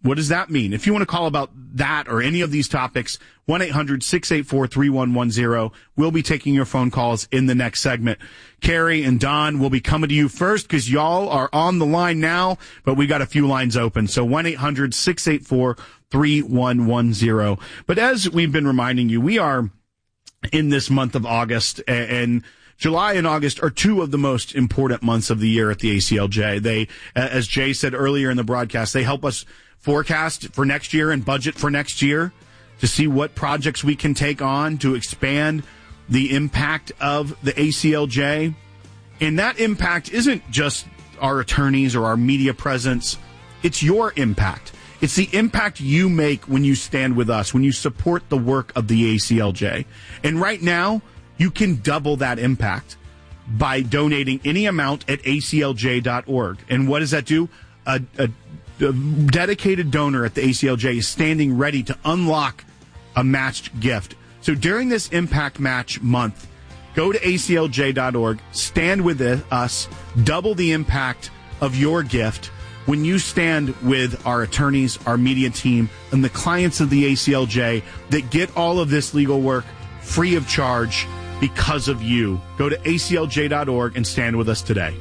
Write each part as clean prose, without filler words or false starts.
What does that mean? If you want to call about that or any of these topics, 1-800-684-3110. We'll be taking your phone calls in the next segment. Carrie and Don will be coming to you first because y'all are on the line now, but we got a few lines open. So 1-800-684-3110. But as we've been reminding you, we are in this month of August, and July and August are two of the most important months of the year at the ACLJ. They, as Jay said earlier in the broadcast, they help us forecast for next year and budget for next year to see what projects we can take on to expand the impact of the ACLJ. And that impact isn't just our attorneys or our media presence. It's your impact. It's the impact you make when you stand with us, when you support the work of the ACLJ. And right now, you can double that impact by donating any amount at aclj.org. And what does that do? A dedicated donor at the ACLJ is standing ready to unlock a matched gift. So during this Impact Match month, go to aclj.org, stand with us, double the impact of your gift when you stand with our attorneys, our media team, and the clients of the ACLJ that get all of this legal work free of charge because of you. Go to aclj.org and stand with us today.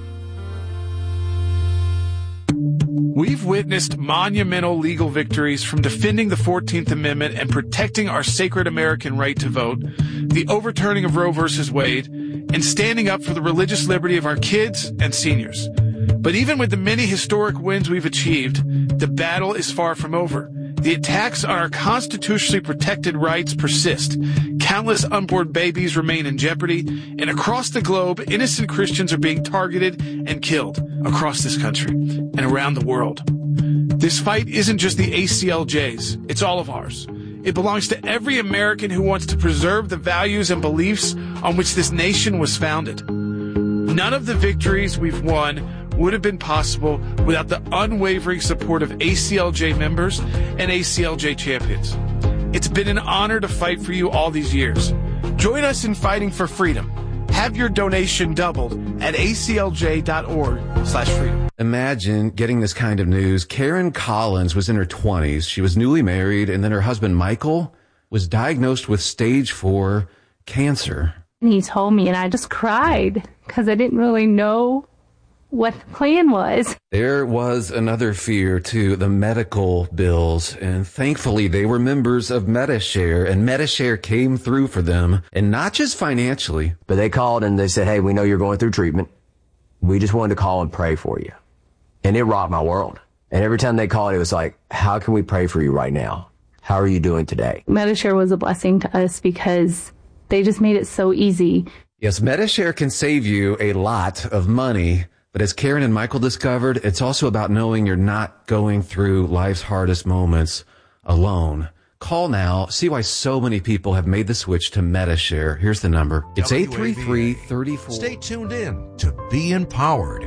We've witnessed monumental legal victories from defending the 14th Amendment and protecting our sacred American right to vote, the overturning of Roe v. Wade, and standing up for the religious liberty of our kids and seniors. But even with the many historic wins we've achieved, the battle is far from over. The attacks on our constitutionally protected rights persist. Countless unborn babies remain in jeopardy, and across the globe, innocent Christians are being targeted and killed across this country and around the world. This fight isn't just the ACLJ's, it's all of ours. It belongs to every American who wants to preserve the values and beliefs on which this nation was founded. None of the victories we've won would have been possible without the unwavering support of ACLJ members and ACLJ champions. It's been an honor to fight for you all these years. Join us in fighting for freedom. Have your donation doubled at aclj.org/freedom. Imagine getting this kind of news. Karen Collins was in her 20s. She was newly married, and then her husband, Michael, was diagnosed with stage 4 cancer. And he told me, and I just cried because I didn't really know what the plan was. There was another fear, too, the medical bills. And thankfully, they were members of Medi-Share, and Medi-Share came through for them, and not just financially. But they called and they said, hey, we know you're going through treatment. We just wanted to call and pray for you. And it rocked my world. And every time they called, it was like, how can we pray for you right now? How are you doing today? Medi-Share was a blessing to us because they just made it so easy. Yes, Medi-Share can save you a lot of money. But as Karen and Michael discovered, it's also about knowing you're not going through life's hardest moments alone. Call now. See why so many people have made the switch to Medi-Share. Here's the number. It's 833-34. Stay tuned in to Be Empowered.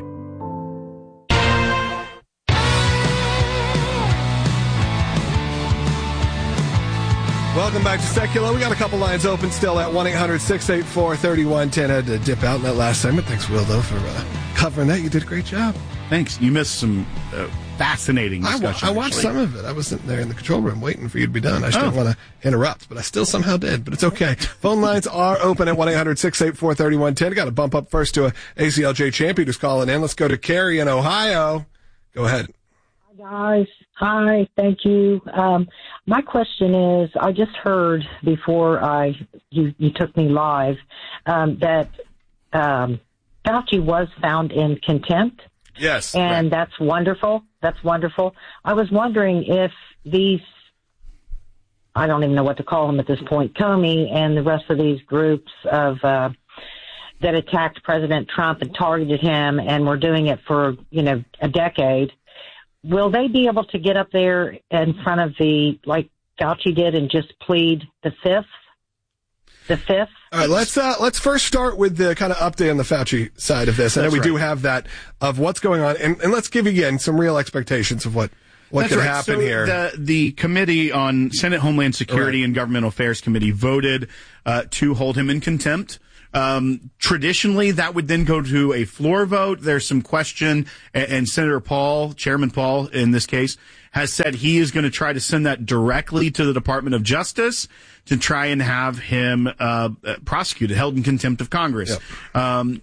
Welcome back to Secular. We got a couple lines open still at 1-800-684-3110. Had to dip out in that last segment. Thanks, Will, though, for covering that. You did a great job. Thanks. You missed some fascinating discussion. I watched some of it. I was sitting there in the control room waiting for you to be done. I just didn't want to interrupt, but I still somehow did. But it's okay. Phone lines are open at 1-800-684-3110. Got to bump up first to a ACLJ champion who's calling in. Let's go to Carrie in Ohio. Go ahead. Hi, guys. Hi, thank you. My question is, I just heard before you took me live that Fauci was found in contempt. Yes. And right. That's wonderful. That's wonderful. I was wondering if these, I don't even know what to call them at this point, Comey and the rest of these groups of that attacked President Trump and targeted him and were doing it for, a decade. Will they be able to get up there in front of like Fauci did, and just plead the fifth? The fifth? All right, let's first start with the kind of update on the Fauci side of this. And then we do have that of what's going on. And let's give, again, some real expectations of what could happen here. The Committee on Senate Homeland Security and Governmental Affairs Committee voted to hold him in contempt Traditionally, that would then go to a floor vote. There's some question, and Senator Paul, Chairman Paul in this case, has said he is going to try to send that directly to the Department of Justice to try and have him prosecuted, held in contempt of Congress. Yep.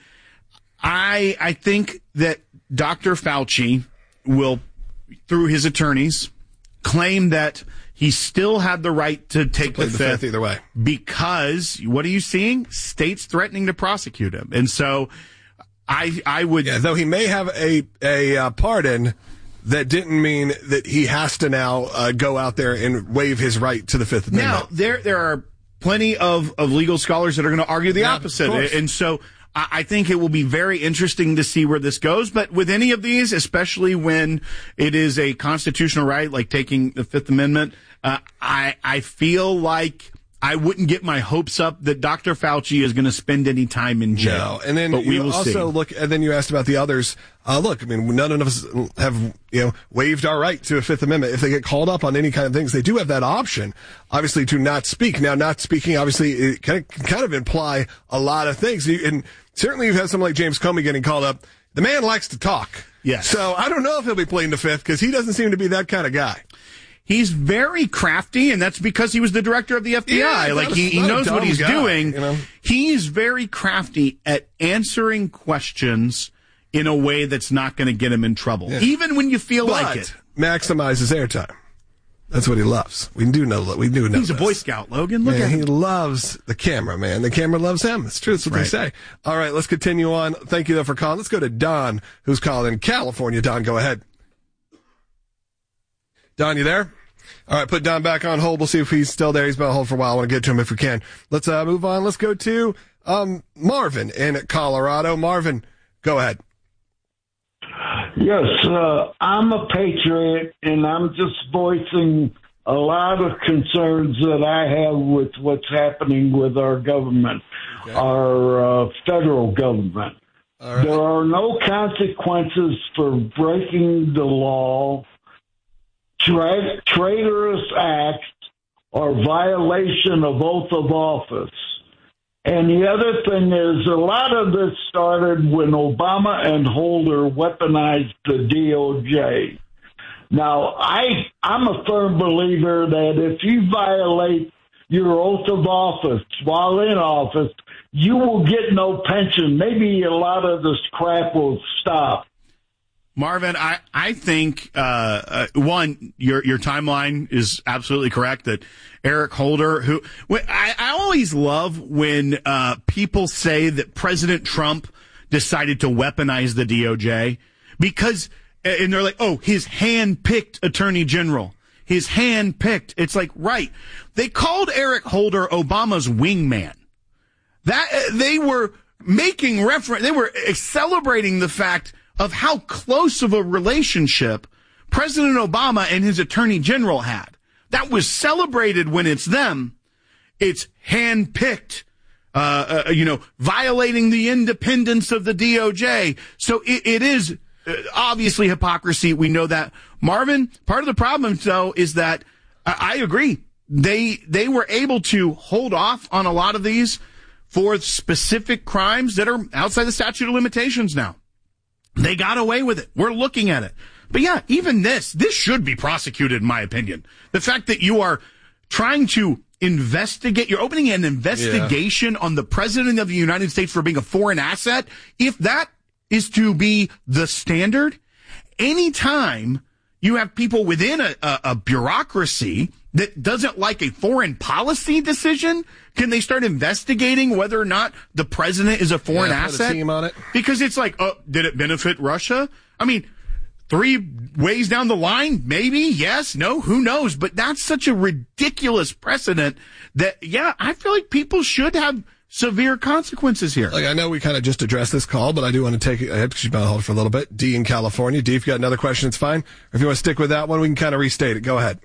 I think that Dr. Fauci will, through his attorneys, claim that he still had the right to take the fifth either way. Because what are you seeing? States threatening to prosecute him. And so I would... Yeah, though he may have a pardon, that didn't mean that he has to now go out there and waive his right to the Fifth Amendment. Now, there are plenty of legal scholars that are going to argue the opposite. And so I think it will be very interesting to see where this goes. But with any of these, especially when it is a constitutional right, like taking the Fifth Amendment, I feel like I wouldn't get my hopes up that Dr. Fauci is going to spend any time in jail. No. And then but we will also see. look, and then you asked about the others. Look, I mean, none of us have, waived our right to a Fifth Amendment. If they get called up on any kind of things, they do have that option, obviously, to not speak. Now, not speaking, obviously, it can kind of imply a lot of things. And certainly you've had someone like James Comey getting called up. The man likes to talk. Yes. So I don't know if he'll be pleading the Fifth because he doesn't seem to be that kind of guy. He's very crafty, and that's because he was the director of the FBI. Yeah, like he knows what he's doing. He's very crafty at answering questions in a way that's not going to get him in trouble, even when you feel like it. Maximizes airtime. That's what he loves. We do know. He's a Boy Scout, Logan. Look at him. He loves the camera, man. The camera loves him. It's true. That's what they say. All right, let's continue on. Thank you, though, for calling. Let's go to Don, who's calling in California. Don, go ahead. Don, you there? All right, put Don back on hold. We'll see if he's still there. He's been on hold for a while. I want to get to him if we can. Let's move on. Let's go to Marvin in Colorado. Marvin, go ahead. Yes, I'm a patriot, and I'm just voicing a lot of concerns that I have with what's happening with our government, our federal government. All right. There are no consequences for breaking the law, traitorous act, or violation of oath of office. And the other thing is, a lot of this started when Obama and Holder weaponized the DOJ. Now, I'm a firm believer that if you violate your oath of office while in office, you will get no pension. Maybe a lot of this crap will stop. Marvin, I think, one, your timeline is absolutely correct that Eric Holder, who, I always love when, people say that President Trump decided to weaponize the DOJ because, and they're like, oh, his hand-picked attorney general. His hand-picked. It's like, right. They called Eric Holder Obama's wingman. They were making reference, they were celebrating the fact of how close of a relationship President Obama and his attorney general had. That was celebrated when it's them. It's hand-picked, violating the independence of the DOJ. So it is obviously hypocrisy. We know that. Marvin, part of the problem, though, is that I agree. They were able to hold off on a lot of these for specific crimes that are outside the statute of limitations now. They got away with it. We're looking at it. But yeah, even this should be prosecuted, in my opinion. The fact that you are trying to investigate, you're opening an investigation on the President of the United States for being a foreign asset. If that is to be the standard, anytime you have people within a bureaucracy that doesn't like a foreign policy decision, can they start investigating whether or not the president is a foreign asset? Put a team on it. Because it's like, did it benefit Russia? I mean, 3 ways down the line, maybe, yes, no, who knows? But that's such a ridiculous precedent that, I feel like people should have severe consequences here. Like, I know we kind of just addressed this call, but I do want to take it ahead because you've been on hold for a little bit. D in California. D, if you got another question, it's fine. Or if you want to stick with that one, we can kind of restate it. Go ahead.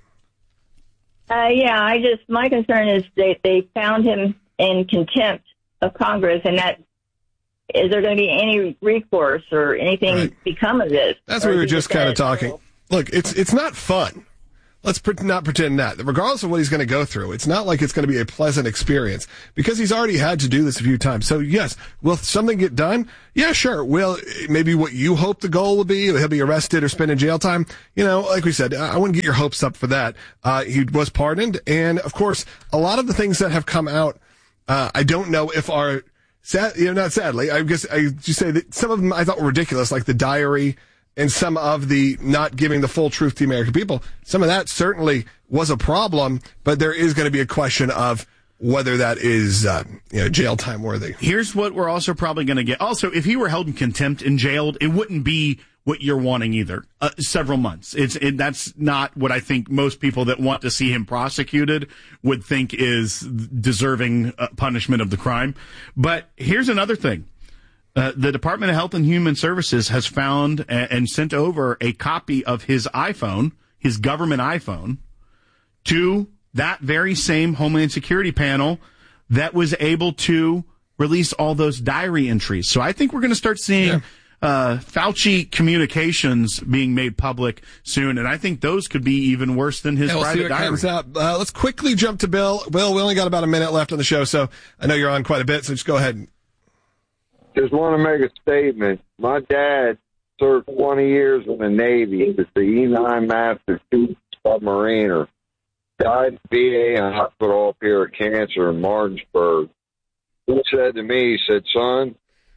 My concern is they found him in contempt of Congress, and that is there going to be any recourse or anything become of this? That's what we were just kind of talking. Look, it's not fun. let's not pretend that regardless of what he's going to go through, it's not like it's going to be a pleasant experience because he's already had to do this a few times. So yes, will something get done? Yeah, sure. Will maybe what you hope the goal will be? He'll be arrested or spend in jail time. Like we said, I wouldn't get your hopes up for that. He was pardoned. And of course, a lot of the things that have come out, I don't know if are not sadly, I guess I just say that some of them I thought were ridiculous, like the diary and some of the not giving the full truth to the American people. Some of that certainly was a problem, but there is going to be a question of whether that is, jail time worthy. Here's what we're also probably going to get. Also, if he were held in contempt and jailed, it wouldn't be what you're wanting either. Several months. That's not what I think most people that want to see him prosecuted would think is deserving punishment of the crime. But here's another thing. The Department of Health and Human Services has found and sent over a copy of his iPhone, his government iPhone, to that very same Homeland Security panel that was able to release all those diary entries. So I think we're going to start seeing Fauci communications being made public soon, and I think those could be even worse than his private diary. Comes out. Let's quickly jump to Bill. Bill, we only got about a minute left on the show, so I know you're on quite a bit, so just go ahead. Just want to make a statement. My dad served 20 years in the Navy. He was the E-9 Master 2 submariner. Died at VA hospital up here at Cancer in Martinsburg. He said to me, he said, son,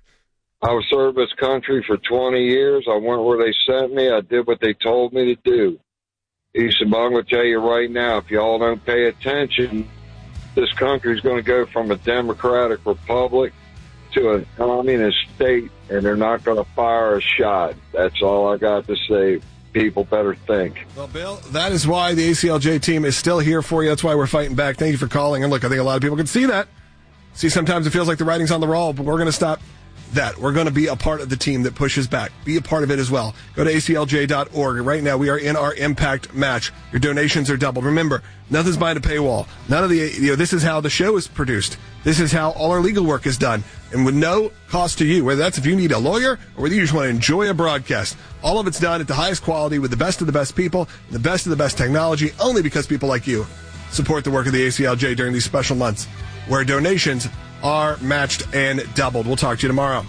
I served this country for 20 years. I went where they sent me. I did what they told me to do. He said, but I'm going to tell you right now, if y'all don't pay attention, this country is going to go from a democratic republic to a communist state, and they're not going to fire a shot. That's all I got to say. People better think. Well, Bill, that is why the ACLJ team is still here for you. That's why we're fighting back. Thank you for calling. And look, I think a lot of people can see that. See, sometimes it feels like the writing's on the wall, but we're going to stop that. We're going to be a part of the team that pushes back. Be a part of it as well. Go to aclj.org. Right now, we are in our impact match. Your donations are doubled. Remember, nothing's behind a paywall. None of the, this is how the show is produced. This is how all our legal work is done. And with no cost to you, whether that's if you need a lawyer or whether you just want to enjoy a broadcast. All of it's done at the highest quality with the best of the best people, and the best of the best technology, only because people like you support the work of the ACLJ during these special months where donations are matched and doubled. We'll talk to you tomorrow.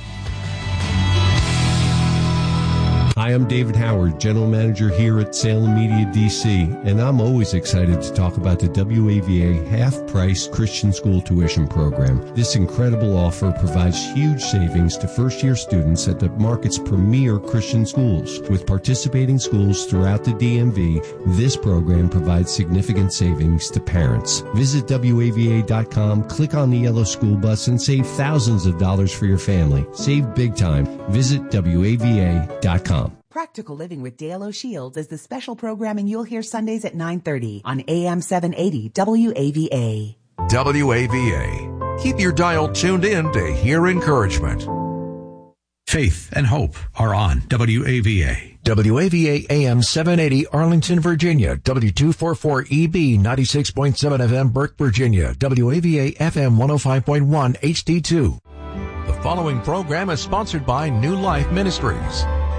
Hi, I'm David Howard, General Manager here at Salem Media DC, and I'm always excited to talk about the WAVA half-price Christian school tuition program. This incredible offer provides huge savings to first-year students at the market's premier Christian schools. With participating schools throughout the DMV, this program provides significant savings to parents. Visit WAVA.com, click on the yellow school bus, and save thousands of dollars for your family. Save big time. Visit WAVA.com. Practical Living with Dale O'Shields is the special programming you'll hear Sundays at 9:30 on AM 780 WAVA. WAVA. Keep your dial tuned in to hear encouragement. Faith and hope are on WAVA. WAVA AM 780 Arlington, Virginia. W244EB 96.7 FM Burke, Virginia. WAVA FM 105.1 HD2. The following program is sponsored by New Life Ministries.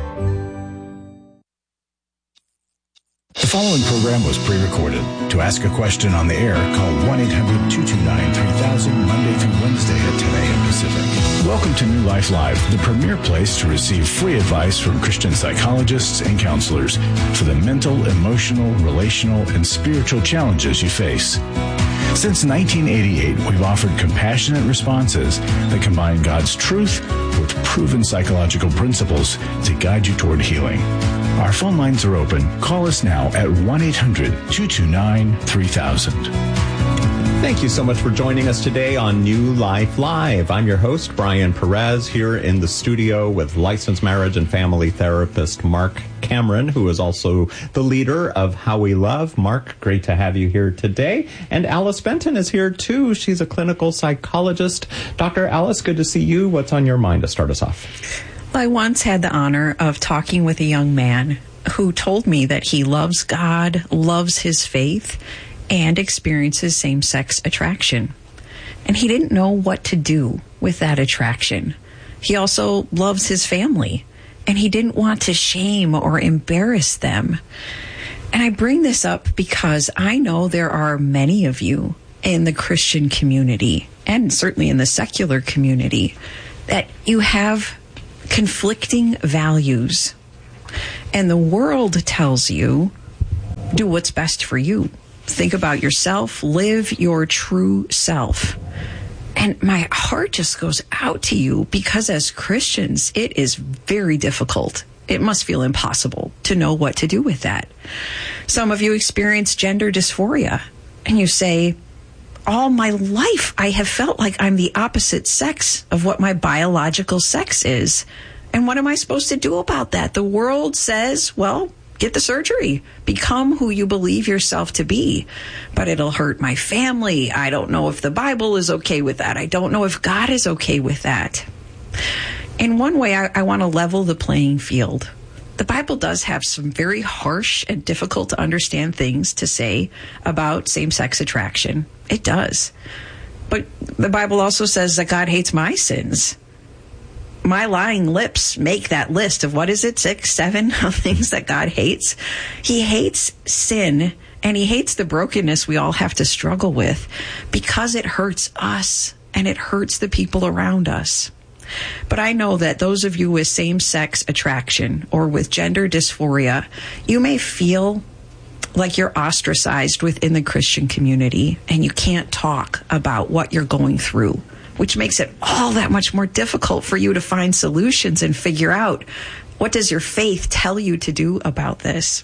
The following program was pre-recorded. To ask a question on the air, call 1-800-229-3000 Monday through Wednesday at 10 a.m. Pacific. Welcome to New Life Live, the premier place to receive free advice from Christian psychologists and counselors for the mental, emotional, relational, and spiritual challenges you face. Since 1988, we've offered compassionate responses that combine God's truth with proven psychological principles to guide you toward healing. Our phone lines are open. Call us now at 1-800-229-3000. Thank you so much for joining us today on New Life Live. I'm your host, Brian Perez, here in the studio with licensed marriage and family therapist Mark Cameron, who is also the leader of How We Love. Mark, great to have you here today. And Alice Benton is here, too. She's a clinical psychologist. Dr. Alice, good to see you. What's on your mind to start us off? Well, I once had the honor of talking with a young man who told me that he loves God, loves his faith, and experiences same-sex attraction. And he didn't know what to do with that attraction. He also loves his family, and he didn't want to shame or embarrass them. And I bring this up because I know there are many of you in the Christian community, and certainly in the secular community, that you have conflicting values. And the world tells you, do what's best for you. Think about yourself, live your true self. And my heart just goes out to you because as Christians, it is very difficult. It must feel impossible to know what to do with that. Some of you experience gender dysphoria, and you say, all my life I have felt like I'm the opposite sex of what my biological sex is. And what am I supposed to do about that? The world says, well, get the surgery. Become who you believe yourself to be. But it'll hurt my family. I don't know if the Bible is okay with that. I don't know if God is okay with that. In one way, I want to level the playing field. The Bible does have some very harsh and difficult to understand things to say about same-sex attraction. It does. But the Bible also says that God hates my sins. My lying lips make that list of, 6, 7 things that God hates. He hates sin, and he hates the brokenness we all have to struggle with because it hurts us and it hurts the people around us. But I know that those of you with same-sex attraction or with gender dysphoria, you may feel like you're ostracized within the Christian community and you can't talk about what you're going through, which makes it all that much more difficult for you to find solutions and figure out, what does your faith tell you to do about this?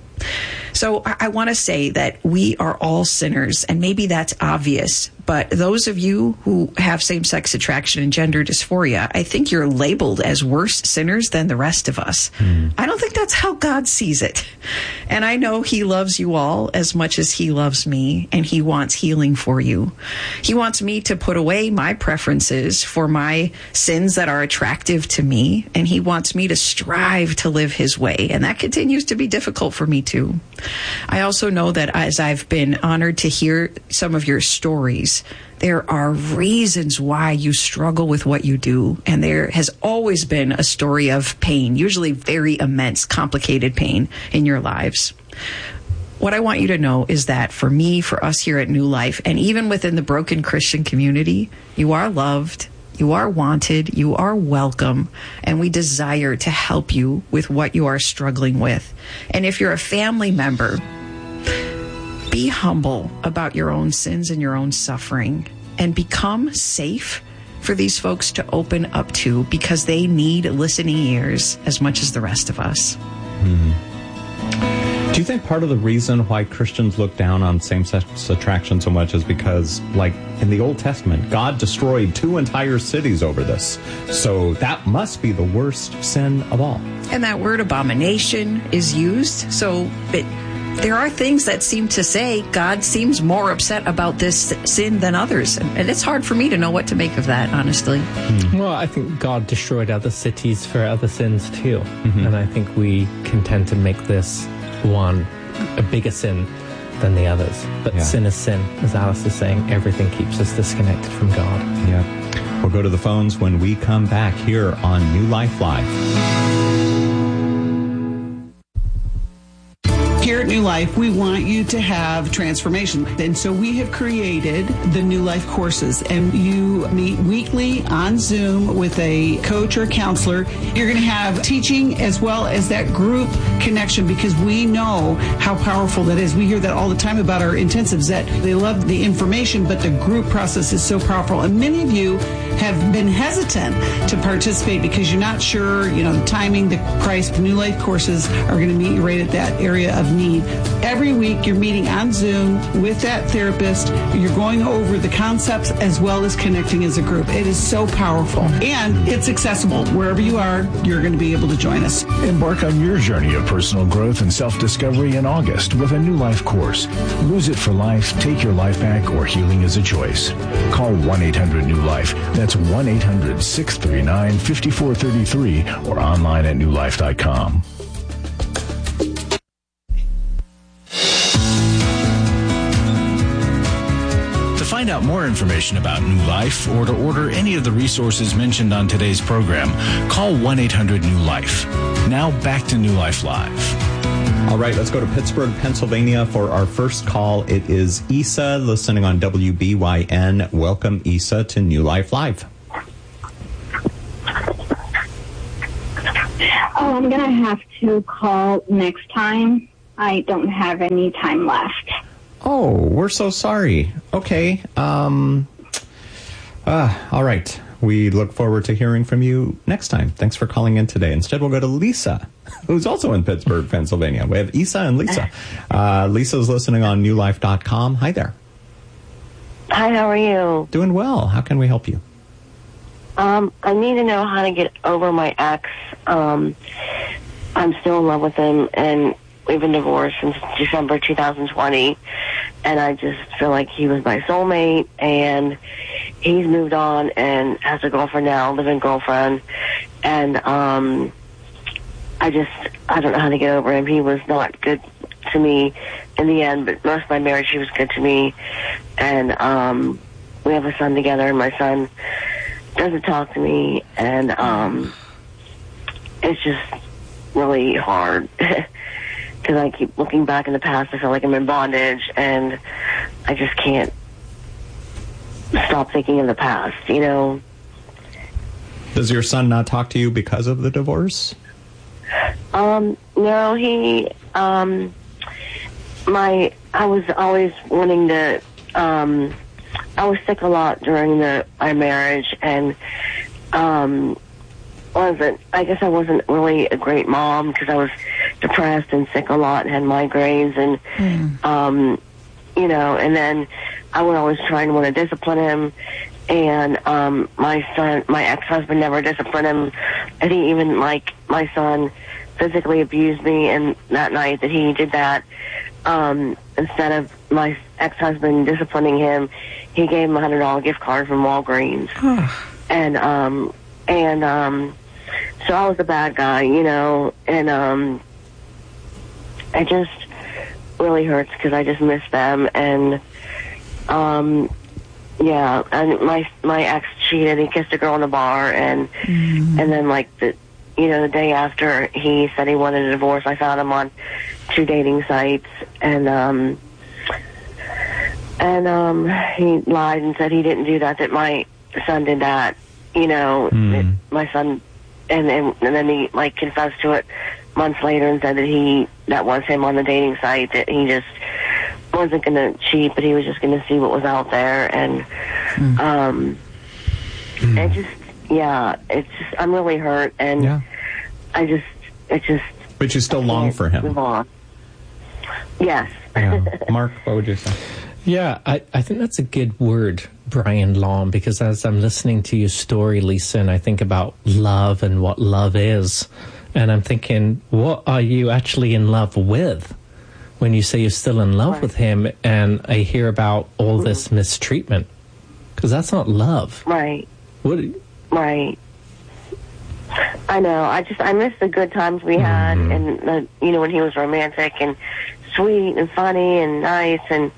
So I want to say that we are all sinners, and maybe that's obvious, but those of you who have same-sex attraction and gender dysphoria, I think you're labeled as worse sinners than the rest of us. I don't think that's how God sees it. And I know he loves you all as much as he loves me, and he wants healing for you. He wants me to put away my preferences for my sins that are attractive to me, and he wants me to strive to live his way, and that continues to be difficult for me too. I also know that as I've been honored to hear some of your stories, there are reasons why you struggle with what you do. And there has always been a story of pain, usually very immense, complicated pain in your lives. What I want you to know is that for me, for us here at New Life, and even within the broken Christian community, you are loved. You are wanted, you are welcome, and we desire to help you with what you are struggling with. And if you're a family member, be humble about your own sins and your own suffering, and become safe for these folks to open up to, because they need listening ears as much as the rest of us. Do you think part of the reason why Christians look down on same-sex attraction so much is because, like in the Old Testament, God destroyed 2 entire cities over this? So that must be the worst sin of all. And that word abomination is used. So there are things that seem to say God seems more upset about this sin than others. And it's hard for me to know what to make of that, honestly. Well, I think God destroyed other cities for other sins too. And I think we can tend to make this one a bigger sin than the others. But sin is sin. As Alice is saying, everything keeps us disconnected from God. Yeah. We'll go to the phones when we come back here on New Life Live. Here at New Life, we want you to have transformation. And so we have created the New Life courses, and you meet weekly on Zoom with a coach or counselor. You're going to have teaching as well as that group connection, because we know how powerful that is. We hear that all the time about our intensives, that they love the information, but the group process is so powerful. And many of you have been hesitant to participate because you're not sure, the timing, the price. New Life courses are going to meet you right at that area of need. Every week you're meeting on Zoom with that therapist. You're going over the concepts as well as connecting as a group. It is so powerful, and it's accessible. Wherever you are, you're going to be able to join us. Embark on your journey of personal growth and self-discovery in August with a New Life course. Lose it for life, take your life back, or healing is a choice. Call 1-800-NEW-LIFE. That's 1-800-639-5433 or online at newlife.com. To find out more information about New Life or to order any of the resources mentioned on today's program, call 1-800-NEW-LIFE. Now back to New Life Live. All right, let's go to Pittsburgh, Pennsylvania for our first call. It is Isa listening on WBYN. Welcome, Isa, to New Life Live. Oh, I'm going to have to call next time. I don't have any time left. Oh, we're so sorry. Okay. All right. We look forward to hearing from you next time. Thanks for calling in today. Instead, we'll go to Lisa, who's also in Pittsburgh, Pennsylvania. We have Isa and Lisa. Lisa's listening on newlife.com. Hi there. Hi, how are you? Doing well. How can we help you? I need to know how to get over my ex. I'm still in love with him, and we've been divorced since December 2020, and I just feel like he was my soulmate, and he's moved on and has a girlfriend now, living girlfriend, and I don't know how to get over him. He was not good to me in the end, but most of my marriage he was good to me, and we have a son together, and my son doesn't talk to me, and it's just really hard because I keep looking back in the past. I feel like I'm in bondage, and I just can't stop thinking of the past, you know. Does your son not talk to you because of the divorce? No, he, I was always wanting to, I was sick a lot during our marriage, and I guess I wasn't really a great mom because I was depressed and sick a lot and had migraines, and you know, and then I would always try and want to discipline him, and my ex-husband never disciplined him, and he even, like, my son physically abused me, and that night that he did that, instead of my ex-husband disciplining him, he gave him a $100 gift card from Walgreens. And so I was a bad guy, you know, and it just really hurts because I just miss them, and yeah, and my ex cheated. He kissed a girl in a bar, and then, like, the day after he said he wanted a divorce, I found him on 2 dating sites, and he lied and said he didn't do that, that my son did that, you know, that my son, and then he, like, confessed to it months later and said that that was him on the dating site, that he just wasn't going to cheat, but he was just going to see what was out there, and it just, yeah, it's just, I'm really hurt, and But you still long for him. Move on. Yes. Yeah. Mark, what would you say? Yeah, I think that's a good word, Brian Long, because as I'm listening to your story, Lisa, and I think about love and what love is, and I'm thinking, what are you actually in love with when you say you're still in love with him, and I hear about all this mistreatment? Because that's not love. Right. Right. I know. I miss the good times we had, and when he was romantic and sweet and funny and nice and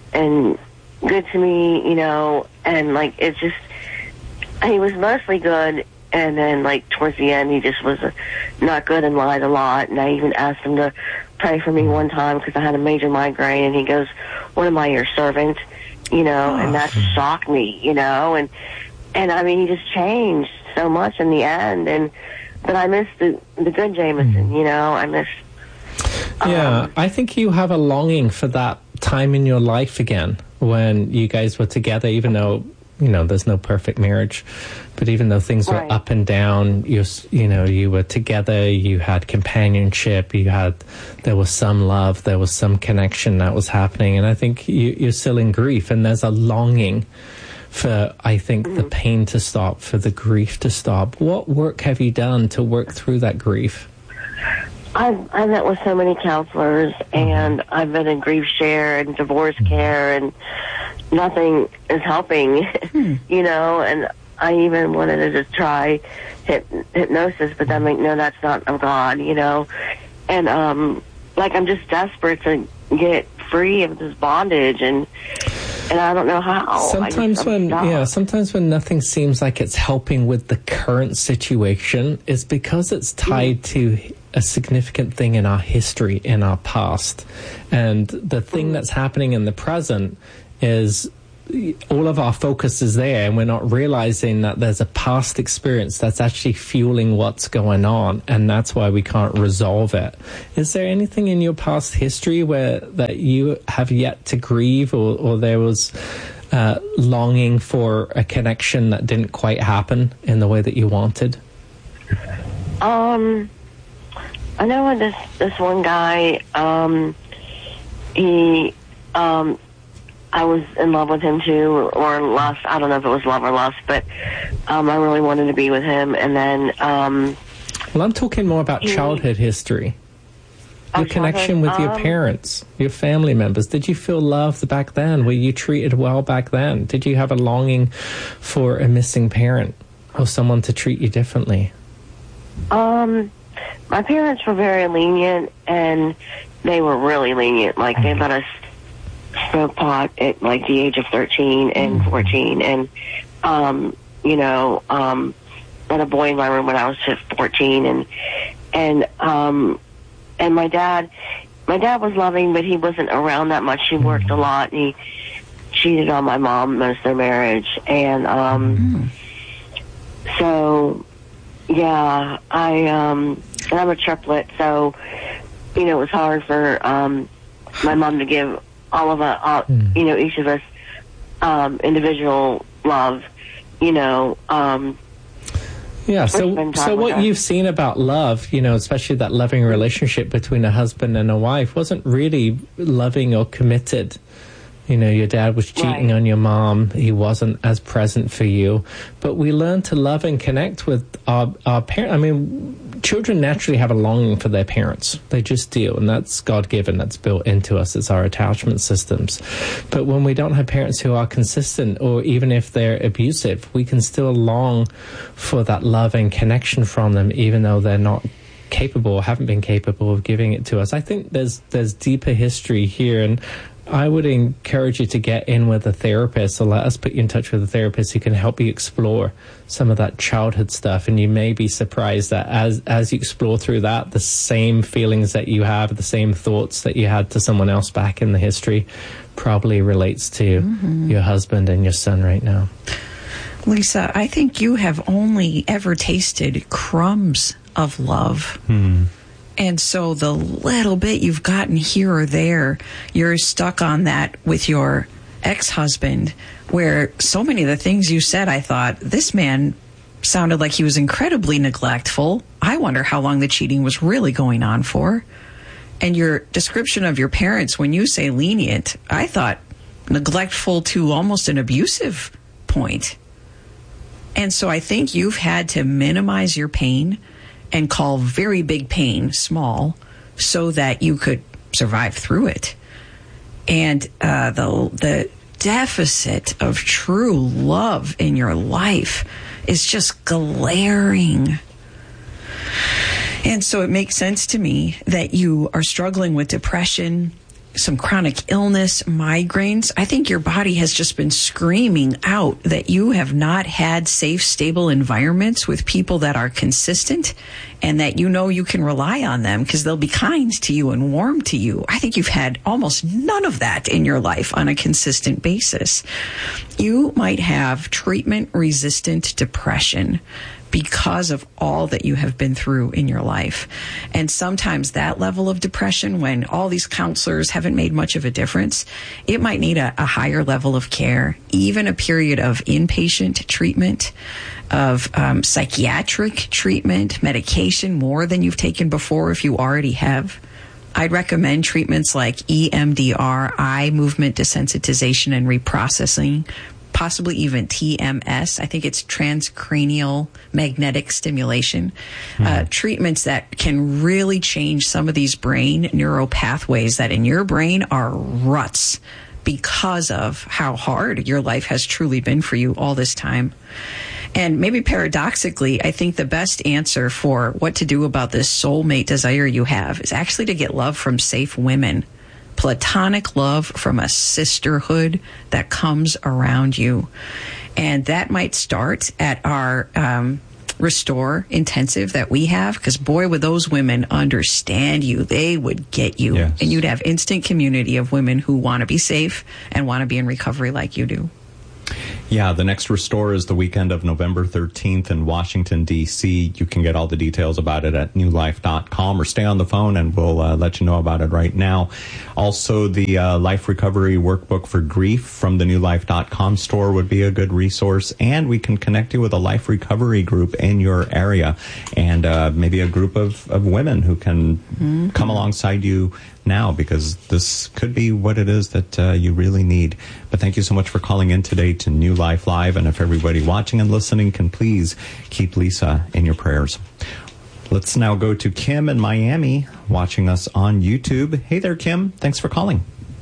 good to me, you know, and, like, it's just, he was mostly good, and then, like, towards the end, he just was not good and lied a lot, and I even asked him to pray for me one time because I had a major migraine, and he goes, "What am I, your servant?" You know, and that shocked me, you know, and I mean, he just changed so much in the end, but I miss the good Jameson, you know, I miss... Yeah, I think you have a longing for that time in your life again when you guys were together, even though, you know, there's no perfect marriage, but even though things were up and down, you were together, you had companionship, there was some love, there was some connection that was happening, and I think you're still in grief, and there's a longing for, I think, the pain to stop, for the grief to stop. What work have you done to work through that grief? I've met with so many counselors, and I've been in grief share and divorce care, and nothing is helping, you know, and I even wanted to try hypnosis, but I'm like, no, that's not of God, you know, and like, I'm just desperate to get free of this bondage, and I don't know how. Sometimes when nothing seems like it's helping with the current situation, it's because it's tied to a significant thing in our history, in our past. And the thing that's happening in the present is all of our focus is there, and we're not realizing that there's a past experience that's actually fueling what's going on, and that's why we can't resolve it. Is there anything in your past history that you have yet to grieve, or there was longing for a connection that didn't quite happen in the way that you wanted? I know this one guy, I was in love with him too, or lust. I don't know if it was love or lust, but I really wanted to be with him. And then, well, I'm talking more about childhood history. Your connection with your parents, your family members. Did you feel loved back then? Were you treated well back then? Did you have a longing for a missing parent or someone to treat you differently? My parents were very lenient, and they were really lenient. Like, they let us smoke pot at like the age of 13 and 14, and let a boy in my room when I was 14, and my dad was loving, but he wasn't around that much. He worked a lot, and he cheated on my mom most of their marriage, and so yeah, and I'm a triplet, so it was hard for my mom to give all of us, each of us, individual love, Yeah, so what you've seen about love, especially that loving relationship between a husband and a wife, wasn't really loving or committed. Your dad was cheating on your mom. He wasn't as present for you. But we learn to love and connect with our parents. I mean, children naturally have a longing for their parents. They just do. And that's God-given. That's built into us. It's our attachment systems. But when we don't have parents who are consistent, or even if they're abusive, we can still long for that love and connection from them, even though they're not capable or haven't been capable of giving it to us. I think there's deeper history here, and I would encourage you to get in with a therapist, or let us put you in touch with a therapist who can help you explore some of that childhood stuff. And you may be surprised that as you explore through that, the same feelings that you have, the same thoughts that you had to someone else back in the history probably relates to your husband and your son right now. Lisa, I think you have only ever tasted crumbs of love. And so the little bit you've gotten here or there, you're stuck on that with your ex-husband, where so many of the things you said, I thought, this man sounded like he was incredibly neglectful. I wonder how long the cheating was really going on for. And your description of your parents, when you say lenient, I thought neglectful to almost an abusive point. And so I think you've had to minimize your pain and call very big pain small so that you could survive through it. And the deficit of true love in your life is just glaring. And so it makes sense to me that you are struggling with depression, some chronic illness, migraines. I think your body has just been screaming out that you have not had safe, stable environments with people that are consistent and that you can rely on them because they'll be kind to you and warm to you. I think you've had almost none of that in your life on a consistent basis. You might have treatment-resistant depression because of all that you have been through in your life. And sometimes that level of depression, when all these counselors haven't made much of a difference, it might need a higher level of care, even a period of inpatient treatment, of psychiatric treatment, medication, more than you've taken before if you already have. I'd recommend treatments like EMDR, eye movement desensitization and reprocessing, possibly even TMS. I think it's transcranial magnetic stimulation. Treatments that can really change some of these brain neural pathways that in your brain are ruts because of how hard your life has truly been for you all this time. And maybe paradoxically, I think the best answer for what to do about this soulmate desire you have is actually to get love from safe women. Platonic love from a sisterhood that comes around you. And that might start at our Restore Intensive that we have, because boy, would those women understand you. They would get you. Yes. And you'd have instant community of women who want to be safe and want to be in recovery like you do. Yeah, the next Restore is the weekend of November 13th in Washington, D.C. You can get all the details about it at newlife.com or stay on the phone and we'll let you know about it right now. Also, the Life Recovery Workbook for Grief from the newlife.com store would be a good resource. And we can connect you with a life recovery group in your area and maybe a group of women who can come alongside you now, because this could be what it is that you really need. But thank you so much for calling in today to New Life Live. And if everybody watching and listening can please keep Lisa in your prayers. Let's now go to Kim in Miami watching us on YouTube. Hey there, Kim. Thanks for calling.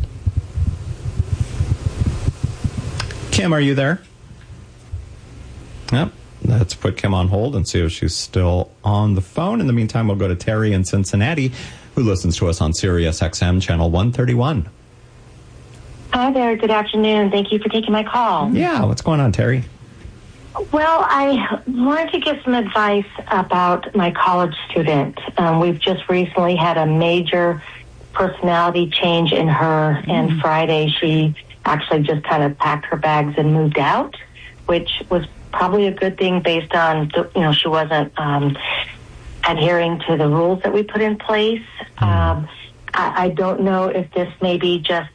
Kim, are you there? Yep. Let's put Kim on hold and see if she's still on the phone. In the meantime, we'll go to Terry in Cincinnati, who listens to us on Sirius XM channel 131. Hi there. Good afternoon. Thank you for taking my call. Yeah. What's going on, Terry? Well, I wanted to get some advice about my college student. We've just recently had a major personality change in her, and Friday she actually just kind of packed her bags and moved out, which was probably a good thing based on, she wasn't adhering to the rules that we put in place. I don't know if this may be just,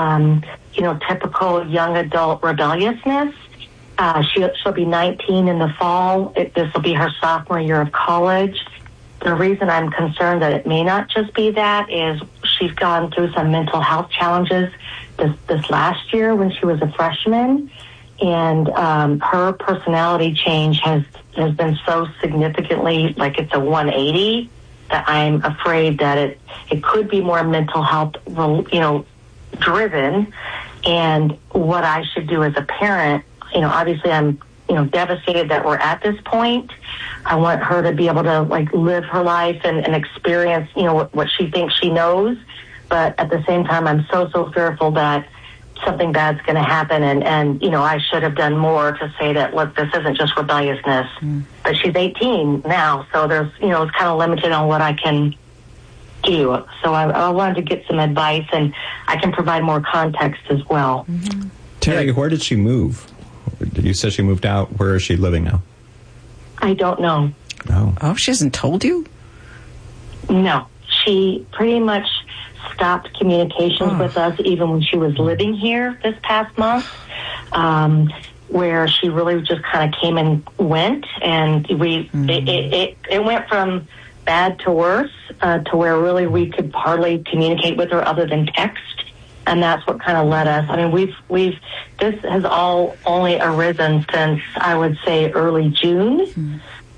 typical young adult rebelliousness. She'll be 19 in the fall. This will be her sophomore year of college. The reason I'm concerned that it may not just be that is she's gone through some mental health challenges this last year when she was a freshman. And her personality change has been so significantly, like it's a 180, that I'm afraid that it could be more mental health, driven. And what I should do as a parent, obviously I'm, devastated that we're at this point. I want her to be able to live her life and experience, what she thinks she knows. But at the same time, I'm so fearful that something bad's going to happen, and I should have done more to say that, look, this isn't just rebelliousness. But she's 18 now, so there's, it's kind of limited on what I can do. So I wanted to get some advice, and I can provide more context as well. Terry, where did she move? You said she moved out. Where is she living now? I don't know. Oh, she hasn't told you? No. She pretty much stopped communications with us even when she was living here this past month, where she really just kind of came and went, and it went from bad to worse to where really we could hardly communicate with her other than text, and that's what kind of led us. I mean, this has all only arisen since I would say early June,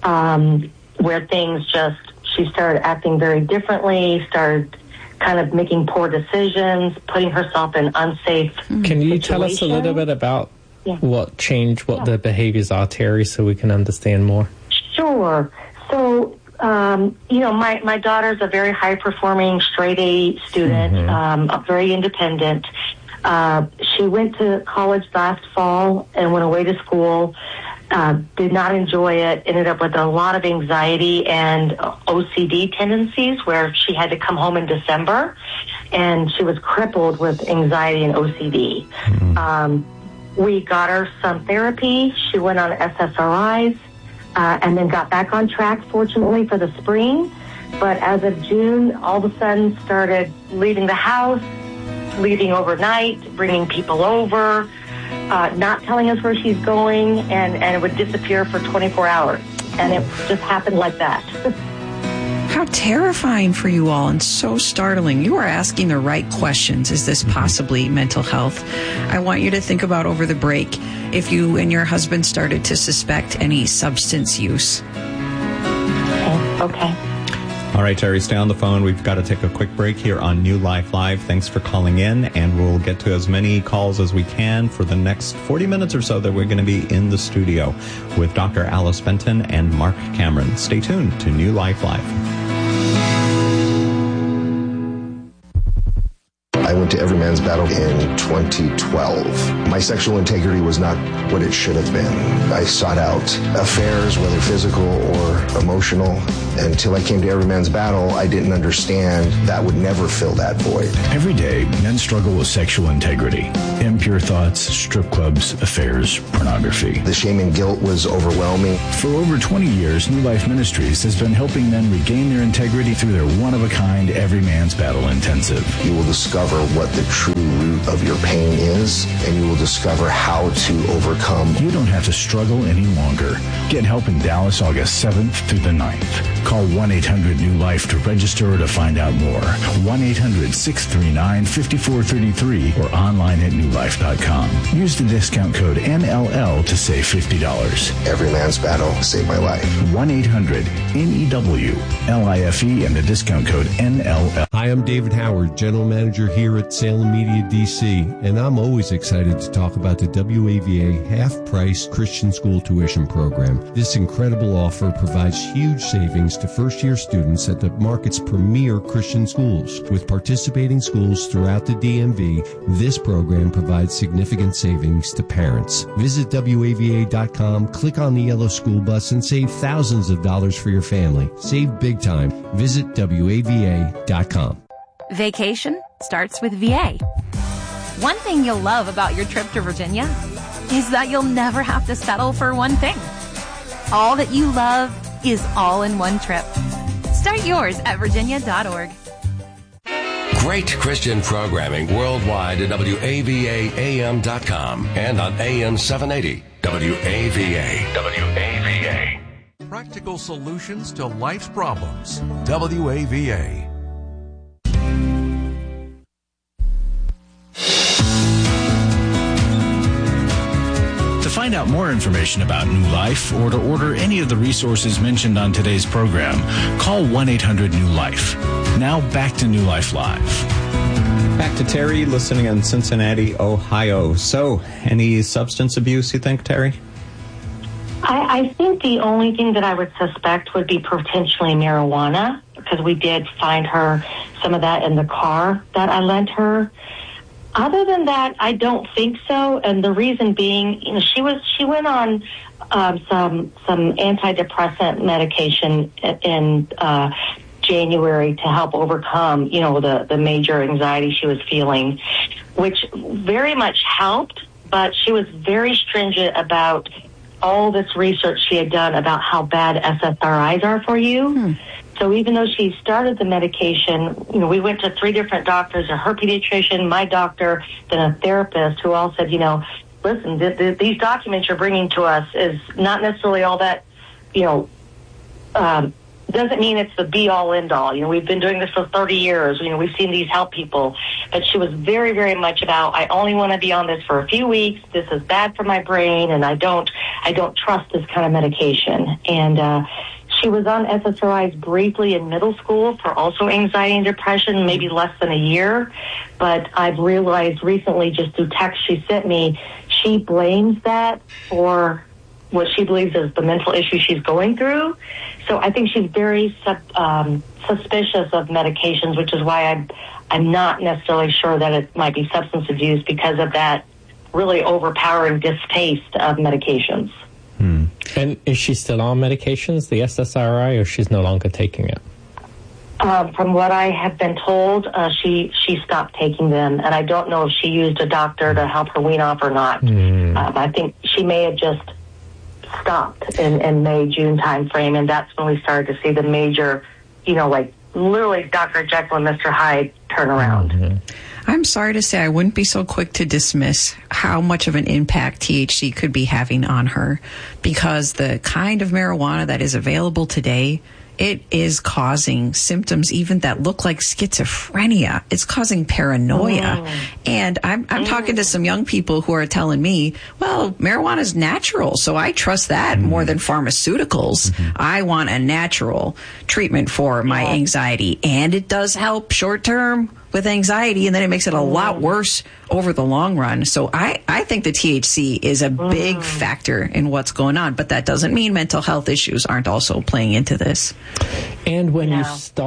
where things she started acting very differently, started kind of making poor decisions, putting herself in unsafe Can you tell us a little bit about what the behaviors are, Terry, so we can understand more? Sure. So, my daughter's a very high-performing straight-A student, very independent. She went to college last fall and went away to school. Did not enjoy it, ended up with a lot of anxiety and OCD tendencies where she had to come home in December, and she was crippled with anxiety and OCD. We got her some therapy. She went on SSRIs and then got back on track, fortunately, for the spring. But as of June, all of a sudden started leaving the house, leaving overnight, bringing people over, not telling us where she's going, and it would disappear for 24 hours. And it just happened like that. How terrifying for you all, and so startling. You are asking the right questions. Is this possibly mental health? I want you to think about over the break if you and your husband started to suspect any substance use. Okay. All right, Terry, stay on the phone. We've got to take a quick break here on New Life Live. Thanks for calling in, and we'll get to as many calls as we can for the next 40 minutes or so that we're going to be in the studio with Dr. Alice Benton and Mark Cameron. Stay tuned to New Life Live. I would went to Every Man's Battle in 2012. My sexual integrity was not what it should have been. I sought out affairs, whether physical or emotional. Until I came to Every Man's Battle, I didn't understand that would never fill that void. Every day, men struggle with sexual integrity. Impure thoughts, strip clubs, affairs, pornography. The shame and guilt was overwhelming. For over 20 years, New Life Ministries has been helping men regain their integrity through their one-of-a-kind Every Man's Battle Intensive. You will discover what the true root of your pain is, and you will discover how to overcome. You don't have to struggle any longer. Get help in Dallas August 7th through the 9th. Call 1-800-NEW-LIFE to register or to find out more. 1-800-639-5433 or online at newlife.com. Use the discount code NLL to save $50. Every Man's Battle saved my life. 1-800-NEW-LIFE and the discount code NLL. Hi, I'm David Howard, General Manager here at Salem Media DC, and I'm always excited to talk about the WAVA half-price Christian school tuition program. This incredible offer provides huge savings to first-year students at the market's premier Christian schools. With participating schools throughout the DMV, this program provides significant savings to parents. Visit WAVA.com, click on the yellow school bus, and save thousands of dollars for your family. Save big time. Visit WAVA.com. Vacation starts with VA. One thing you'll love about your trip to Virginia is that you'll never have to settle for one thing. All that you love is all in one trip. Start yours at virginia.org. Great Christian programming worldwide at WAVAAM.com and on AM 780 WAVA. WAVA. Practical solutions to life's problems. WAVA. To find out more information about New Life or to order any of the resources mentioned on today's program, call 1-800-NEW-LIFE. Now back to New Life Live. Back to Terry, listening in Cincinnati, Ohio. So, any substance abuse, you think, Terry? I think the only thing that I would suspect would be potentially marijuana, because we did find her some of that in the car that I lent her. Other than that, I don't think so. And the reason being, she went on some antidepressant medication in January to help overcome, the major anxiety she was feeling, which very much helped. But she was very stringent about all this research she had done about how bad SSRIs are for you. So even though she started the medication, we went to 3 different doctors, her pediatrician, my doctor, then a therapist, who all said, listen, these documents you're bringing to us is not necessarily all that, doesn't mean it's the be-all, end-all. We've been doing this for 30 years. We've seen these help people. But she was very, very much about, I only want to be on this for a few weeks. This is bad for my brain, and I don't trust this kind of medication. And she was on SSRIs briefly in middle school for also anxiety and depression, maybe less than a year. But I've realized recently, just through text she sent me, she blames that for what she believes is the mental issue she's going through. So I think she's very suspicious of medications, which is why I'm not necessarily sure that it might be substance abuse, because of that really overpowering distaste of medications. And is she still on medications, the SSRI, or she's no longer taking it? From what I have been told, she stopped taking them, and I don't know if she used a doctor to help her wean off or not. I think she may have just stopped in May, June time frame, and that's when we started to see the major, literally Dr. Jekyll and Mr. Hyde turnaround. I'm sorry to say I wouldn't be so quick to dismiss how much of an impact THC could be having on her, because the kind of marijuana that is available today, it is causing symptoms even that look like schizophrenia. It's causing paranoia. And I'm talking to some young people who are telling me, well, marijuana is natural, so I trust that more than pharmaceuticals. I want a natural treatment for my anxiety, and it does help short term with anxiety, and then it makes it a lot worse over the long run. So I think the THC is a big factor in what's going on, but that doesn't mean mental health issues aren't also playing into this. And when you stop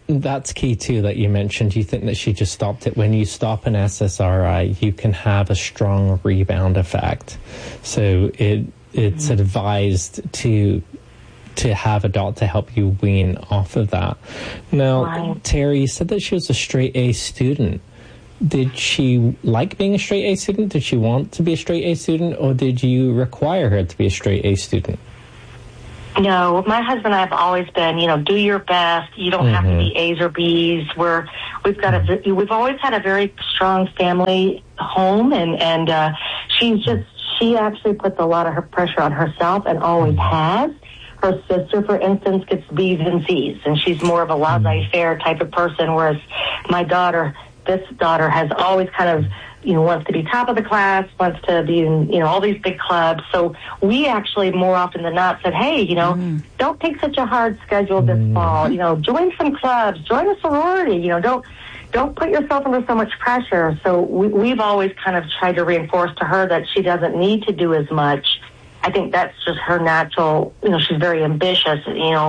that's key too that you mentioned. You think that she just stopped it. When you stop an SSRI, you can have a strong rebound effect. So it's advised to have a doctor help you wean off of that. Now, Terry, you said that she was a straight A student. Did she like being a straight A student? Did she want to be a straight A student, or did you require her to be a straight A student? No, my husband and I have always been, do your best. You don't have to be A's or B's. We've always had a very strong family home, and she actually puts a lot of her pressure on herself and always has. Her sister, for instance, gets B's and C's, and she's more of a laissez-faire type of person, whereas this daughter has always kind of, wants to be top of the class, wants to be in, all these big clubs. So we actually more often than not said, hey, don't take such a hard schedule this fall. Join some clubs, join a sorority, don't put yourself under so much pressure. So we've always kind of tried to reinforce to her that she doesn't need to do as much. I think that's just her natural, she's very ambitious,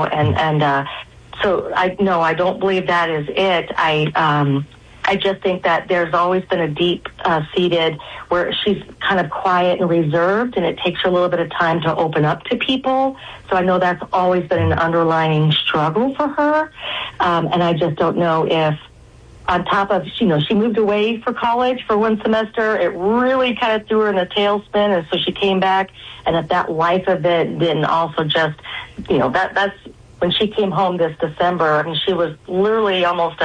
so I don't believe that is it. I just think that there's always been a deep seated where she's kind of quiet and reserved, and it takes her a little bit of time to open up to people. So I know that's always been an underlying struggle for her. And I just don't know if, on top of, she moved away for college for one semester. It really kind of threw her in a tailspin, and so she came back, and if that life of it didn't also just, that's when she came home this December. I mean, she was literally almost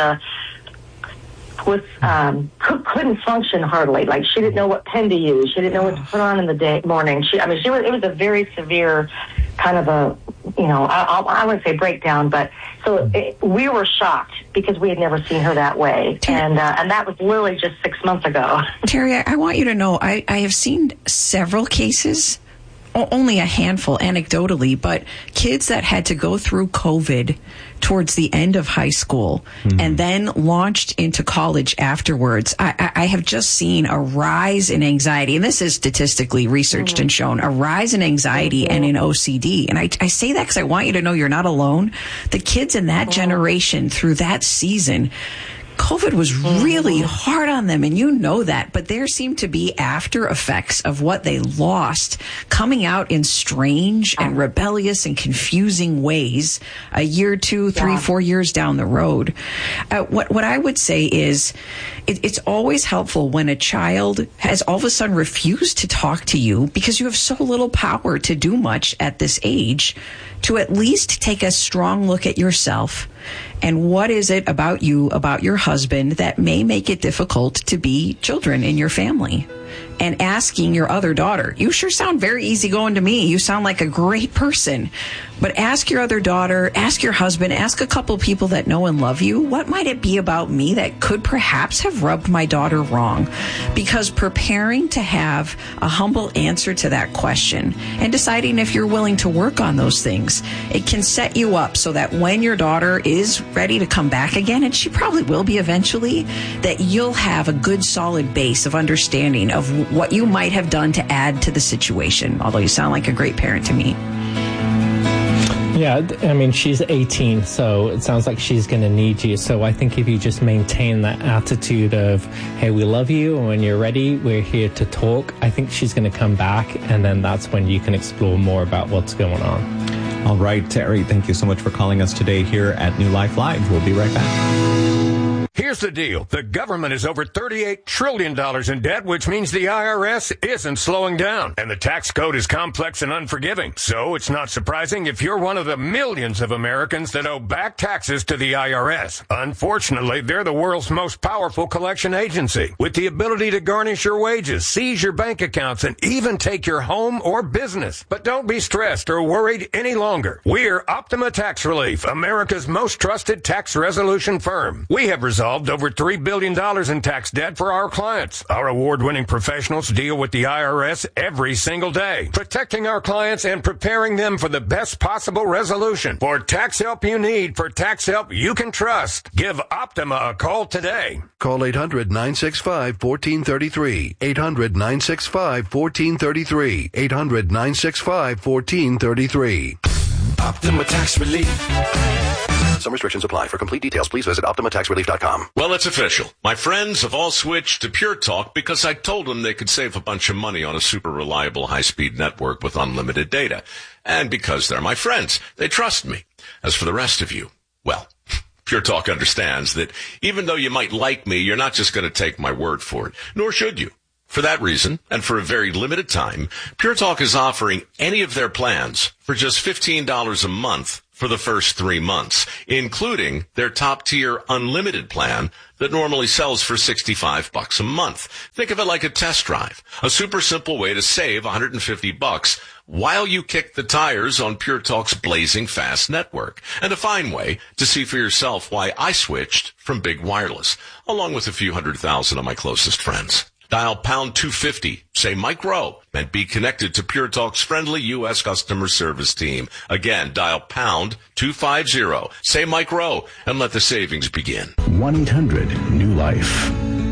couldn't function hardly. Like, she didn't know what pen to use. She didn't know what to put on in the morning. It was a very severe kind of a, I wouldn't say breakdown, but we were shocked because we had never seen her that way. And that was literally just 6 months ago. Terry, I want you to know, I have seen several cases, only a handful anecdotally, but kids that had to go through COVID towards the end of high school and then launched into college afterwards. I have just seen a rise in anxiety, and this is statistically researched and shown, a rise in anxiety and in OCD. And I say that because I want you to know you're not alone. The kids in that generation through that season, COVID was really hard on them, and you know that, but there seemed to be after effects of what they lost coming out in strange and rebellious and confusing ways a year, 2, 3, 4 years down the road. What I would say is it's always helpful when a child has all of a sudden refused to talk to you because you have so little power to do much at this age, to at least take a strong look at yourself and what is it about you, about your husband, that may make it difficult to be children in your family. And asking your other daughter, you sure sound very easygoing to me. You sound like a great person. But ask your other daughter, ask your husband, ask a couple people that know and love you, what might it be about me that could perhaps have rubbed my daughter wrong? Because preparing to have a humble answer to that question and deciding if you're willing to work on those things, it can set you up so that when your daughter is ready to come back again, and she probably will be eventually, that you'll have a good solid base of understanding of what you might have done to add to the situation. Although you sound like a great parent to me. Yeah, I mean, she's 18, so it sounds like she's going to need you. So I think if you just maintain that attitude of, hey, we love you, and when you're ready, we're here to talk, I think she's going to come back, and then that's when you can explore more about what's going on. All right, Terry, thank you so much for calling us today here at New Life Live. We'll be right back. Here's the deal. The government is over $38 trillion in debt, which means the IRS isn't slowing down. And the tax code is complex and unforgiving. So it's not surprising if you're one of the millions of Americans that owe back taxes to the IRS. Unfortunately, they're the world's most powerful collection agency, with the ability to garnish your wages, seize your bank accounts, and even take your home or business. But don't be stressed or worried any longer. We're Optima Tax Relief, America's most trusted tax resolution firm. We have resolved over $3 billion in tax debt for our clients. Our award-winning professionals deal with the IRS every single day, protecting our clients and preparing them for the best possible resolution. For tax help you need, for tax help you can trust, give Optima a call today. Call 800-965-1433. 800-965-1433. 800-965-1433. Optima Tax Relief. Some restrictions apply. For complete details, please visit OptimaTaxRelief.com. Well, it's official. My friends have all switched to Pure Talk because I told them they could save a bunch of money on a super reliable high-speed network with unlimited data. And because they're my friends, they trust me. As for the rest of you, well, Pure Talk understands that even though you might like me, you're not just going to take my word for it, nor should you. For that reason, and for a very limited time, Pure Talk is offering any of their plans for just $15 a month for the first 3 months, including their top-tier unlimited plan that normally sells for $65 a month. Think of it like a test drive, a super simple way to save $150 while you kick the tires on Pure Talk's blazing fast network, and a fine way to see for yourself why I switched from big wireless, along with a few 100,000 of my closest friends. Dial pound 250, say Mike Rowe, and be connected to Pure Talk's friendly U.S. customer service team. Again, dial pound 250, say Mike Rowe, and let the savings begin. 1-800-NEW-LIFE.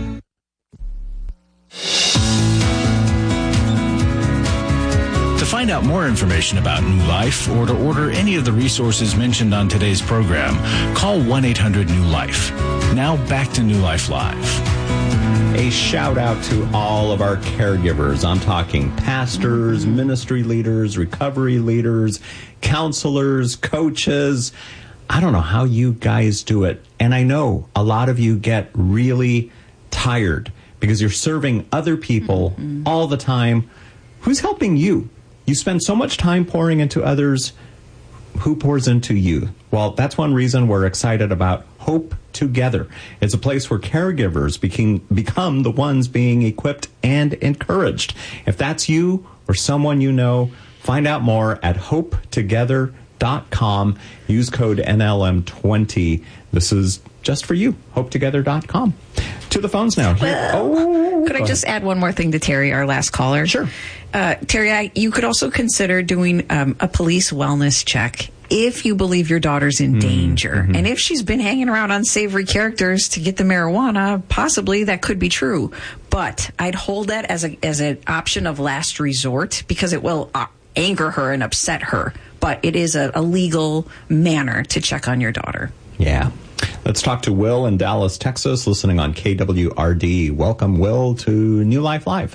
To find out more information about New Life or to order any of the resources mentioned on today's program, call 1-800-NEW-LIFE. Now back to New Life Live. A shout out to all of our caregivers. I'm talking pastors, ministry leaders, recovery leaders, counselors, coaches. I don't know how you guys do it. And I know a lot of you get really tired because you're serving other people all the time. Who's helping you? You spend so much time pouring into others. Who pours into you? Well, that's one reason we're excited about Hope Together. It's a place where caregivers become the ones being equipped and encouraged. If that's you or someone you know, find out more at hopetogether.com. Use code NLM20. This is just for you. hopetogether.com. To the phones now. Could I just add one more thing to Terry, our last caller? Sure. Terry, you could also consider doing a police wellness check if you believe your daughter's in danger. And if she's been hanging around unsavory characters to get the marijuana, possibly that could be true. But I'd hold that as an option of last resort because it will anger her and upset her. But it is a legal manner to check on your daughter. Yeah. Let's talk to Will in Dallas, Texas, listening on KWRD. Welcome, Will, to New Life Live.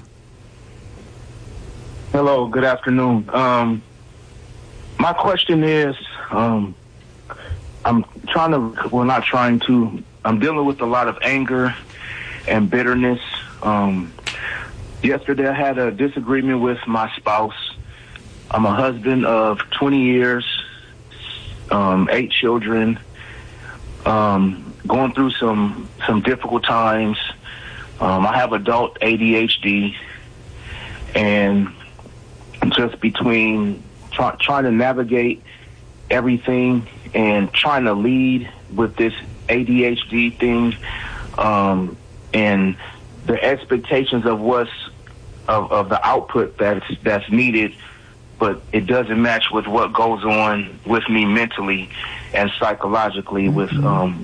Hello, good afternoon. My question is, I'm dealing with a lot of anger and bitterness. Yesterday I had a disagreement with my spouse. I'm a husband of 20 years, 8 children, going through some difficult times. I have adult ADHD, and just between trying to navigate everything and trying to lead with this ADHD thing, and the expectations of of the output that's needed, but it doesn't match with what goes on with me mentally and psychologically with the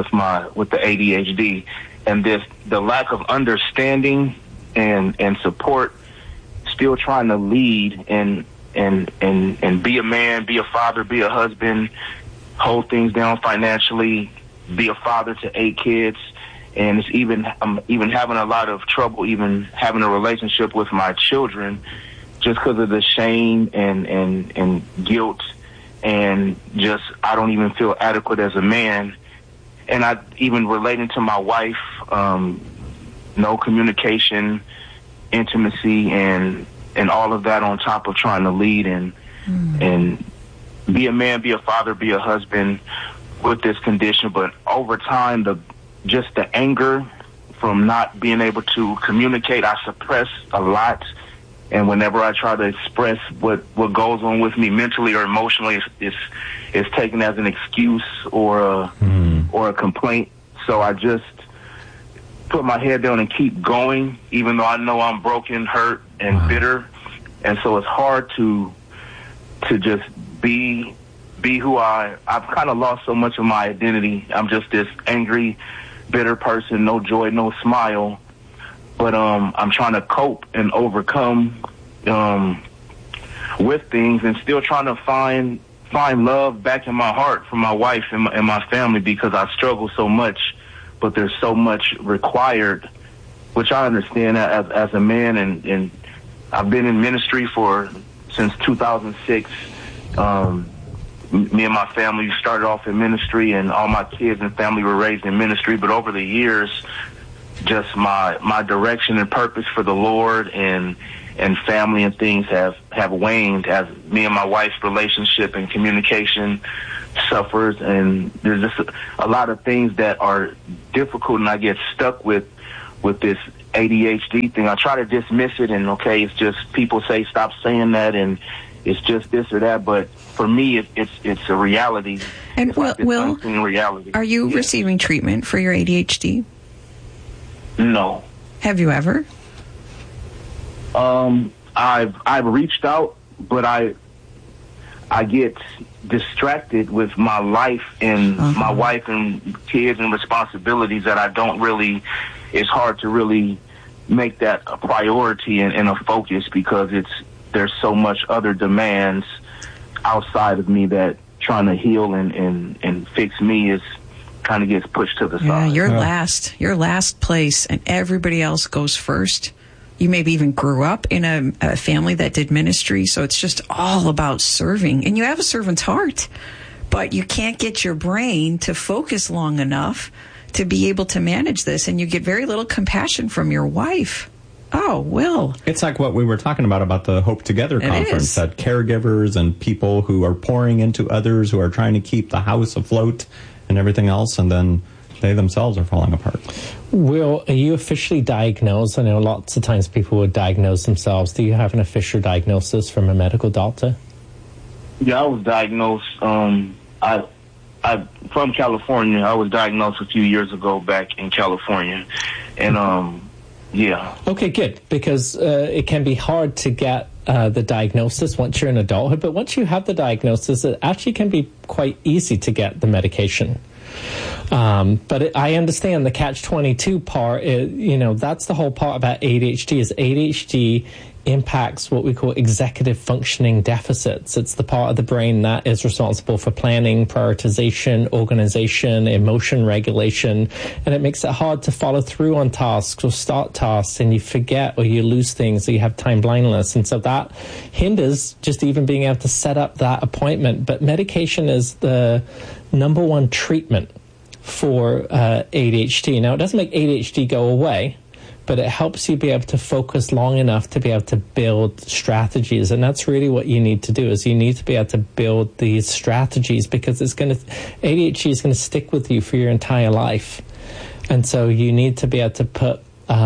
ADHD, and the lack of understanding and support. Still trying to lead and be a man, be a father, be a husband, hold things down financially, be a father to 8 kids, and I'm even having a lot of trouble even having a relationship with my children just because of the shame and guilt, and just I don't even feel adequate as a man. And I even relating to my wife, no communication, intimacy, and all of that on top of trying to lead and be a man, be a father, be a husband with this condition. But over time, the anger from not being able to communicate, I suppress a lot. And whenever I try to express what goes on with me mentally or emotionally, it's taken as an excuse or a complaint. So I just put my head down and keep going, even though I know I'm broken, hurt, and bitter. And so it's hard to just be who I've kind of lost so much of my identity. I'm just this angry, bitter person, no joy, no smile. But I'm trying to cope and overcome with things, and still trying to find find love back in my heart from my wife and my family, because I struggle so much, but there's so much required, which I understand as a man, and I've been in ministry since 2006. Me and my family started off in ministry, and all my kids and family were raised in ministry, but over the years, just my direction and purpose for the Lord and family and things have waned as me and my wife's relationship and communication suffers, and there's just a lot of things that are difficult, and I get stuck with this ADHD thing. I try to dismiss it, and okay, it's just people say stop saying that, and it's just this or that, but for me it's a reality. And Will, reality. Are you receiving treatment for your ADHD? No. Have you ever? I've reached out, but I get distracted with my life and my wife and kids and responsibilities that I don't really. It's hard to really make that a priority and a focus, because there's so much other demands outside of me that trying to heal and fix me is kind of gets pushed to the side. You're last place, and everybody else goes first. You maybe even grew up in a family that did ministry, so it's just all about serving. And you have a servant's heart, but you can't get your brain to focus long enough to be able to manage this, and you get very little compassion from your wife. Oh, Will. It's like what we were talking about the Hope Together conference, that caregivers and people who are pouring into others, who are trying to keep the house afloat and everything else, and then they themselves are falling apart. Will, are you officially diagnosed? I know lots of times people would diagnose themselves. Do you have an official diagnosis from a medical doctor? Yeah, I was diagnosed. I'm from California. I was diagnosed a few years ago back in California. And, yeah. Okay, good. Because it can be hard to get the diagnosis once you're in adulthood. But once you have the diagnosis, it actually can be quite easy to get the medication. But I understand the catch-22 part. That's the whole part about ADHD, is ADHD impacts what we call executive functioning deficits. It's the part of the brain that is responsible for planning, prioritization, organization, emotion regulation, and it makes it hard to follow through on tasks or start tasks, and you forget or you lose things, or you have time blindness, and so that hinders just even being able to set up that appointment. But medication is the number one treatment for ADHD. Now, it doesn't make ADHD go away, but it helps you be able to focus long enough to be able to build strategies. And that's really what you need to do, is you need to be able to build these strategies, because ADHD is going to stick with you for your entire life. And so you need to be able to put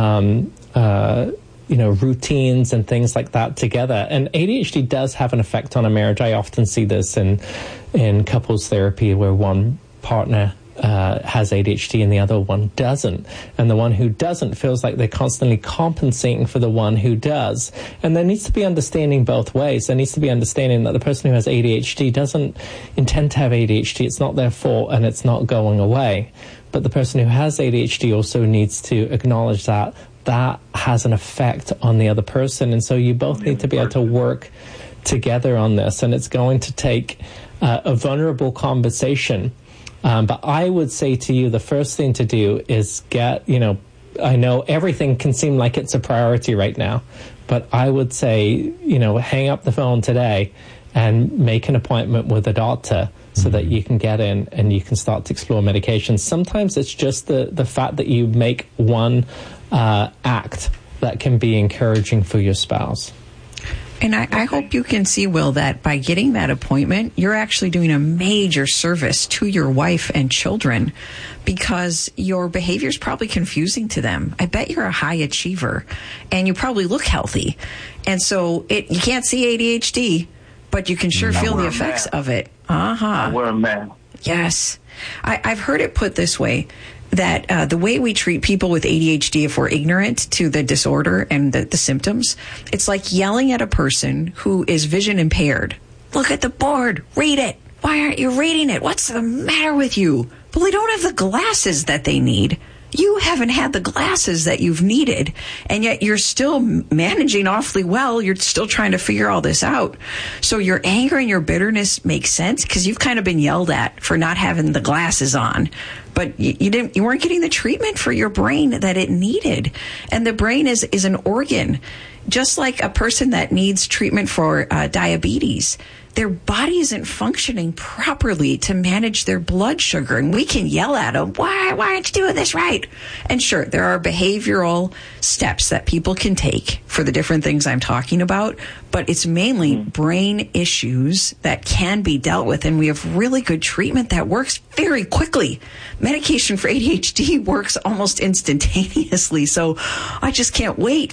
routines and things like that together. And ADHD does have an effect on a marriage. I often see this in couples therapy, where one partner has ADHD and the other one doesn't. And the one who doesn't feels like they're constantly compensating for the one who does. And there needs to be understanding both ways. There needs to be understanding that the person who has ADHD doesn't intend to have ADHD. It's not their fault, and it's not going away. But the person who has ADHD also needs to acknowledge that has an effect on the other person. And so you both need to be able to work together on this. And it's going to take a vulnerable conversation. But I would say to you, the first thing to do is I know everything can seem like it's a priority right now, but I would say, hang up the phone today and make an appointment with a doctor so that you can get in and you can start to explore medications. Sometimes it's just the fact that you make one act that can be encouraging for your spouse. And I hope you can see, Will, that by getting that appointment, you're actually doing a major service to your wife and children, because your behavior is probably confusing to them. I bet you're a high achiever, and you probably look healthy. And so you can't see ADHD, but you can sure feel the effects of it. I wear a mask. Yes. I've heard it put this way, that the way we treat people with ADHD, if we're ignorant to the disorder and the symptoms, it's like yelling at a person who is vision impaired. Look at the board. Read it. Why aren't you reading it? What's the matter with you? Well, they don't have the glasses that they need. You haven't had the glasses that you've needed, and yet you're still managing awfully well. You're still trying to figure all this out. So your anger and your bitterness make sense because you've kind of been yelled at for not having the glasses on. But you weren't getting the treatment for your brain that it needed. And the brain is an organ, just like a person that needs treatment for diabetes. Their body isn't functioning properly to manage their blood sugar. And we can yell at them, why aren't you doing this right? And sure, there are behavioral steps that people can take for the different things I'm talking about, but it's mainly brain issues that can be dealt with. And we have really good treatment that works very quickly. Medication for ADHD works almost instantaneously. So I just can't wait